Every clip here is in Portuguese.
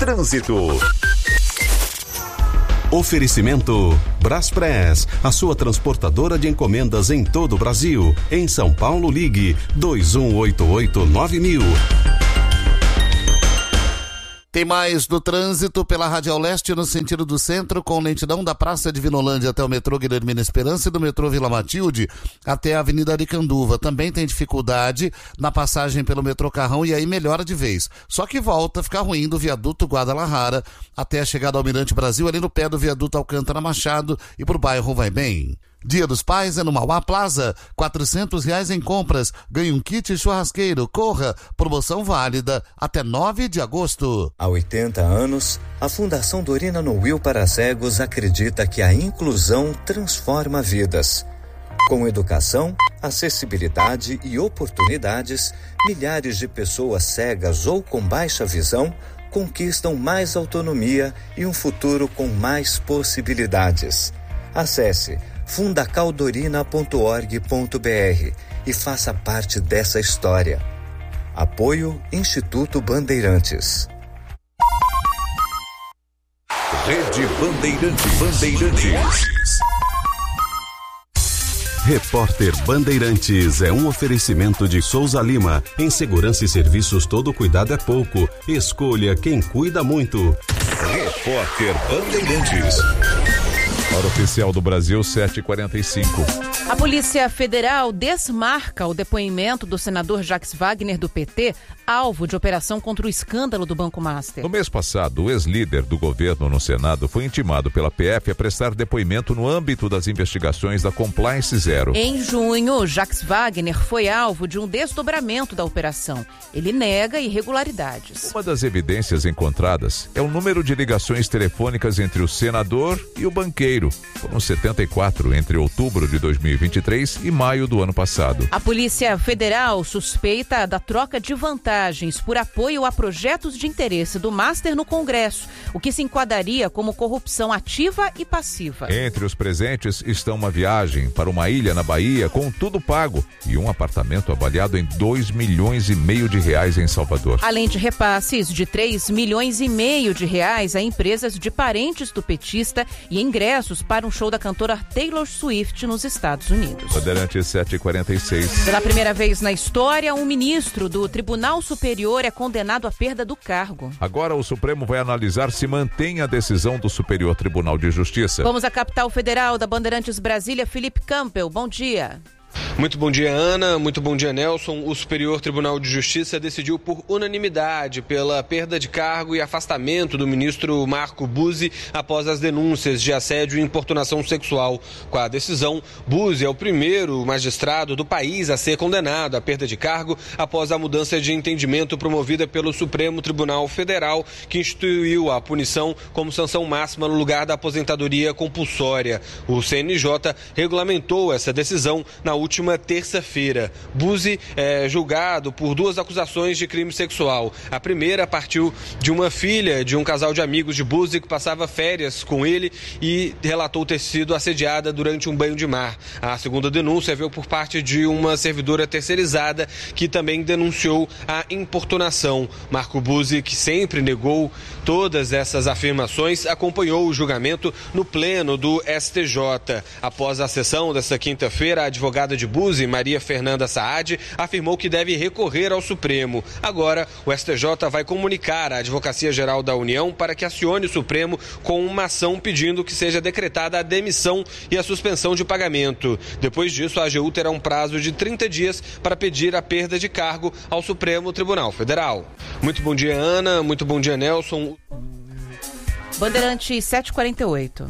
Trânsito. Oferecimento Braspress, a sua transportadora de encomendas em todo o Brasil. Em São Paulo, ligue 2188-9000. Tem mais do trânsito pela Radial Leste no sentido do centro, com lentidão da Praça de Vinolândia até o metrô Guilhermina Esperança e do metrô Vila Matilde até a Avenida Aricanduva. Também tem dificuldade na passagem pelo metrô Carrão e aí melhora de vez. Só que volta a ficar ruim do viaduto Guadalajara até a chegada ao Almirante Brasil, ali no pé do viaduto Alcântara Machado e pro bairro Vai Bem. Dia dos Pais é no Mauá Plaza, R$400 em compras, ganhe um kit churrasqueiro, corra, promoção válida até 9 de agosto. Há 80 anos, a Fundação Dorina Noil para Cegos acredita que a inclusão transforma vidas. Com educação, acessibilidade e oportunidades, milhares de pessoas cegas ou com baixa visão conquistam mais autonomia e um futuro com mais possibilidades. Acesse fundacaldorina.org.br e faça parte dessa história. Apoio Instituto Bandeirantes. Rede Bandeirantes. Repórter Bandeirantes é um oferecimento de Souza Lima. Em segurança e serviços, todo cuidado é pouco. Escolha quem cuida muito. Repórter Bandeirantes. Hora oficial do Brasil, 7h45. A Polícia Federal desmarca o depoimento do senador Jacques Wagner, do PT, alvo de operação contra o escândalo do Banco Master. No mês passado, o ex-líder do governo no Senado foi intimado pela PF a prestar depoimento no âmbito das investigações da Compliance Zero. Em junho, Jacques Wagner foi alvo de um desdobramento da operação. Ele nega irregularidades. Uma das evidências encontradas é o número de ligações telefônicas entre o senador e o banqueiro. Foram 74 entre outubro de 2023 e maio do ano passado. A Polícia Federal suspeita da troca de vantagens por apoio a projetos de interesse do Master no Congresso, o que se enquadraria como corrupção ativa e passiva. Entre os presentes estão uma viagem para uma ilha na Bahia com tudo pago e um apartamento avaliado em R$2,5 milhões em Salvador. Além de repasses de R$3,5 milhões a empresas de parentes do petista e ingressos para um show da cantora Taylor Swift nos Estados Unidos. Bandeirantes 7h46. Pela primeira vez na história, um ministro do Tribunal Superior é condenado à perda do cargo. Agora o Supremo vai analisar se mantém a decisão do Superior Tribunal de Justiça. Vamos à capital federal da Bandeirantes Brasília, Felipe Campbell. Bom dia. Muito bom dia, Ana. Muito bom dia, Nelson. O Superior Tribunal de Justiça decidiu por unanimidade pela perda de cargo e afastamento do ministro Marco Buzzi após as denúncias de assédio e importunação sexual. Com a decisão, Buzzi é o primeiro magistrado do país a ser condenado à perda de cargo após a mudança de entendimento promovida pelo Supremo Tribunal Federal, que instituiu a punição como sanção máxima no lugar da aposentadoria compulsória. O CNJ regulamentou essa decisão na última terça-feira. Buzzi é julgado por duas acusações de crime sexual. A primeira partiu de uma filha de um casal de amigos de Buzzi que passava férias com ele e relatou ter sido assediada durante um banho de mar. A segunda denúncia veio por parte de uma servidora terceirizada que também denunciou a importunação. Marco Buzzi, que sempre negou todas essas afirmações, acompanhou o julgamento no pleno do STJ. Após a sessão desta quinta-feira, a advogada de Buzzi, Maria Fernanda Saad, afirmou que deve recorrer ao Supremo. Agora, o STJ vai comunicar à Advocacia Geral da União para que acione o Supremo com uma ação pedindo que seja decretada a demissão e a suspensão de pagamento. Depois disso, a AGU terá um prazo de 30 dias para pedir a perda de cargo ao Supremo Tribunal Federal. Muito bom dia, Ana. Muito bom dia, Nelson. Bandeirantes 7h48.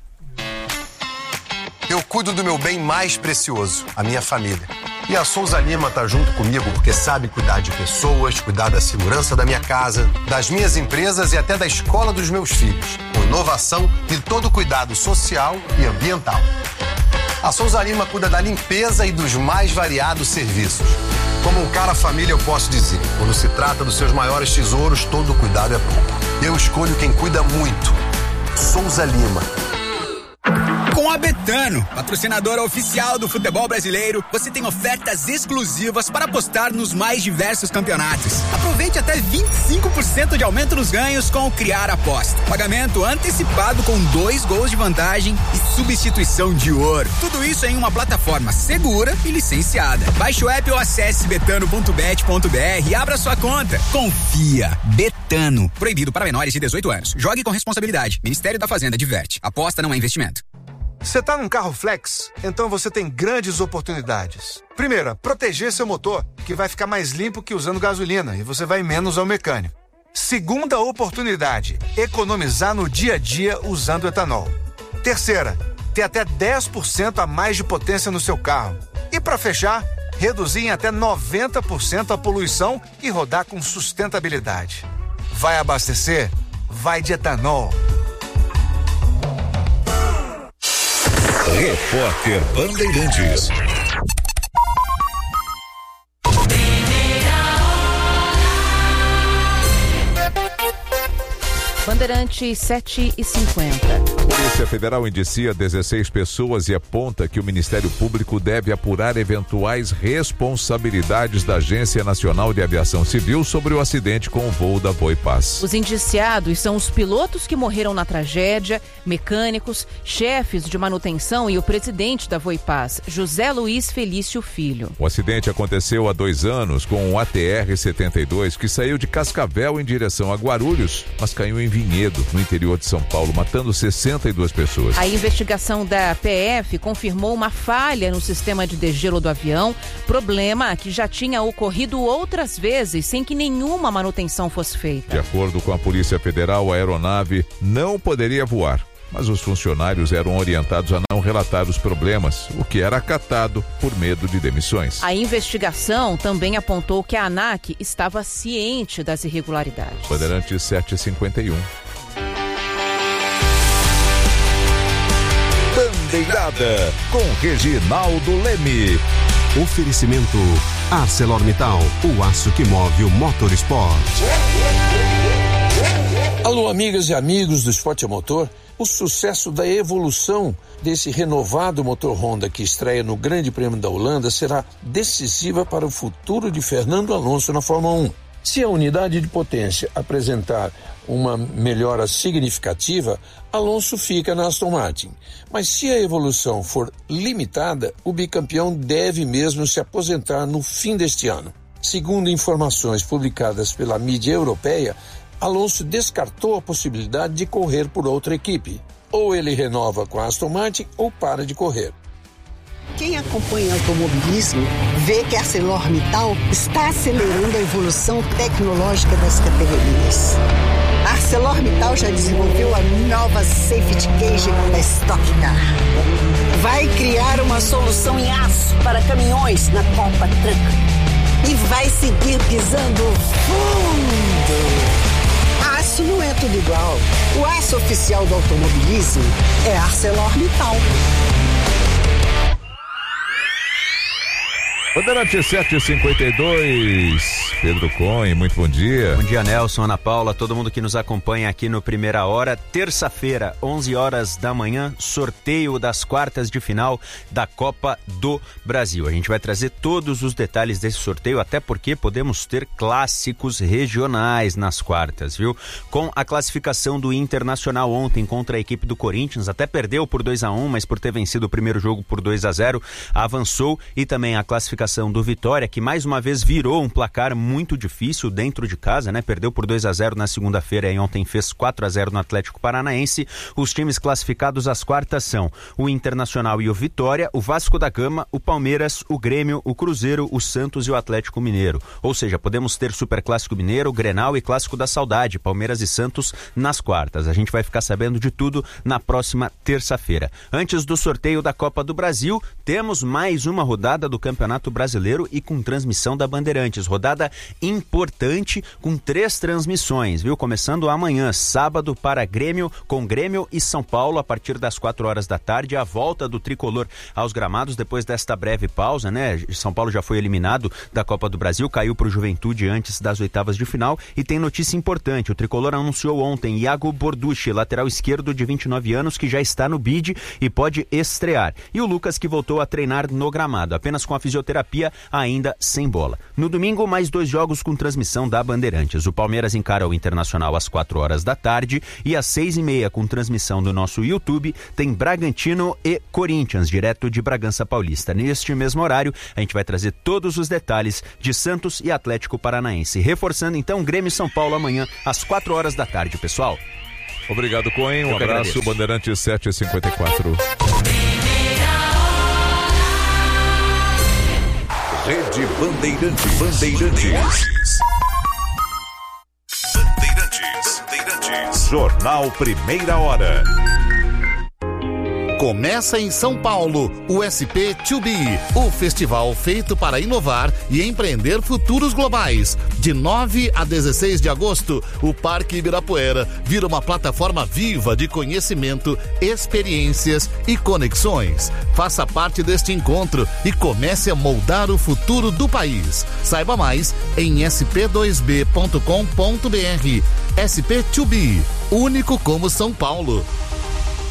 Eu cuido do meu bem mais precioso, a minha família. E a Souza Lima tá junto comigo porque sabe cuidar de pessoas, cuidar da segurança da minha casa, das minhas empresas e até da escola dos meus filhos, com inovação e todo cuidado social e ambiental. A Souza Lima cuida da limpeza e dos mais variados serviços. Como um cara família, eu posso dizer, quando se trata dos seus maiores tesouros, todo cuidado é pouco. Eu escolho quem cuida muito. Souza Lima. Com Com a Betano, patrocinadora oficial do futebol brasileiro, você tem ofertas exclusivas para apostar nos mais diversos campeonatos. Aproveite até 25% de aumento nos ganhos com o Criar Aposta. Pagamento antecipado com 2 gols de vantagem e substituição de ouro. Tudo isso em uma plataforma segura e licenciada. Baixe o app ou acesse betano.bet.br e abra sua conta. Confia. Betano. Proibido para menores de 18 anos. Jogue com responsabilidade. Ministério da Fazenda diverte. Aposta não é investimento. Você tá num carro flex? Então você tem grandes oportunidades. Primeira, proteger seu motor, que vai ficar mais limpo que usando gasolina e você vai menos ao mecânico. Segunda oportunidade, economizar no dia a dia usando etanol. Terceira, ter até 10% a mais de potência no seu carro. E para fechar, reduzir em até 90% a poluição e rodar com sustentabilidade. Vai abastecer? Vai de etanol. Repórter Bandeirantes. Bandeirantes 7h50. Polícia Federal indicia 16 pessoas e aponta que o Ministério Público deve apurar eventuais responsabilidades da Agência Nacional de Aviação Civil sobre o acidente com o voo da Voipaz. Os indiciados são os pilotos que morreram na tragédia, mecânicos, chefes de manutenção e o presidente da Voipaz, José Luiz Felício Filho. O acidente aconteceu há 2 anos com o ATR-72 que saiu de Cascavel em direção a Guarulhos, mas caiu em Vinhedo, no interior de São Paulo, matando 62 pessoas. A investigação da PF confirmou uma falha no sistema de degelo do avião, problema que já tinha ocorrido outras vezes sem que nenhuma manutenção fosse feita. De acordo com a Polícia Federal, a aeronave não poderia voar, mas os funcionários eram orientados a não relatar os problemas, o que era acatado por medo de demissões. A investigação também apontou que a ANAC estava ciente das irregularidades. Bandeirantes 7h51. Bandeirada com Reginaldo Leme. Oferecimento ArcelorMittal, o aço que move o motorsport. Alô, amigas e amigos do Esporte a Motor. O sucesso da evolução desse renovado motor Honda que estreia no Grande Prêmio da Holanda será decisiva para o futuro de Fernando Alonso na Fórmula 1. Se a unidade de potência apresentar uma melhora significativa, Alonso fica na Aston Martin. Mas se a evolução for limitada, o bicampeão deve mesmo se aposentar no fim deste ano. Segundo informações publicadas pela mídia europeia, Alonso descartou a possibilidade de correr por outra equipe. Ou ele renova com a Aston Martin ou para de correr. Quem acompanha automobilismo vê que a ArcelorMittal está acelerando a evolução tecnológica das categorias. A ArcelorMittal já desenvolveu a nova Safety Cage da Stock Car. Vai criar uma solução em aço para caminhões na Copa Truck. E vai seguir pisando fundo. Aço não é tudo igual. O aço oficial do automobilismo é ArcelorMittal. Bandeirante 7h52, Pedro Cohen, muito bom dia. Bom dia, Nelson, Ana Paula, todo mundo que nos acompanha aqui no Primeira Hora. Terça-feira, 11 horas da manhã, sorteio das quartas de final da Copa do Brasil. A gente vai trazer todos os detalhes desse sorteio, até porque podemos ter clássicos regionais nas quartas, viu? Com a classificação do Internacional ontem contra a equipe do Corinthians, até perdeu por 2-1, mas por ter vencido o primeiro jogo por 2-0, avançou, e também a classificação do Vitória, que mais uma vez virou um placar muito difícil dentro de casa, né? Perdeu por 2-0 na segunda-feira e ontem fez 4-0 no Atlético Paranaense. Os times classificados às quartas são o Internacional e o Vitória, o Vasco da Gama, o Palmeiras, o Grêmio, o Cruzeiro, o Santos e o Atlético Mineiro. Ou seja, podemos ter Superclássico Mineiro, Grenal e Clássico da Saudade, Palmeiras e Santos nas quartas. A gente vai ficar sabendo de tudo na próxima terça-feira. Antes do sorteio da Copa do Brasil, temos mais uma rodada do Campeonato Campeonato Brasileiro e com transmissão da Bandeirantes. Rodada importante com 3 transmissões, viu? Começando amanhã, sábado, para Grêmio, com Grêmio e São Paulo, a partir das 4 horas da tarde, a volta do tricolor aos gramados depois desta breve pausa, né? São Paulo já foi eliminado da Copa do Brasil, caiu para o Juventude antes das oitavas de final e tem notícia importante, o tricolor anunciou ontem Iago Borducci, lateral esquerdo de 29 anos, que já está no bid e pode estrear. E o Lucas, que voltou a treinar no gramado, apenas com a fisioterapia, ainda sem bola. No domingo, mais 2 jogos com transmissão da Bandeirantes. O Palmeiras encara o Internacional às 4 horas da tarde e às 6h30, com transmissão do nosso YouTube, tem Bragantino e Corinthians, direto de Bragança Paulista. Neste mesmo horário, a gente vai trazer todos os detalhes de Santos e Atlético Paranaense. Reforçando então Grêmio e São Paulo amanhã às 4 horas da tarde, pessoal. Obrigado, Cohen. Um abraço, Bandeirantes 7h54. Rede Bandeirantes. Jornal Primeira Hora. Começa em São Paulo o SP2B, o festival feito para inovar e empreender futuros globais. De 9 a 16 de agosto, o Parque Ibirapuera vira uma plataforma viva de conhecimento, experiências e conexões. Faça parte deste encontro e comece a moldar o futuro do país. Saiba mais em sp2b.com.br. SP2B, único como São Paulo.